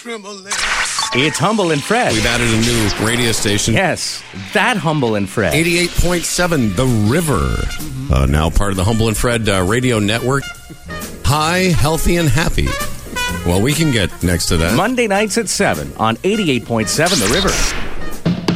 trembling. It's Humble and Fred. We've added a new radio station. Yes, that Humble and Fred. 88.7 The River. Now part of the Humble and Fred radio network. High, healthy, and happy. Well, we can get next to that. Monday nights at 7 on 88.7 The River.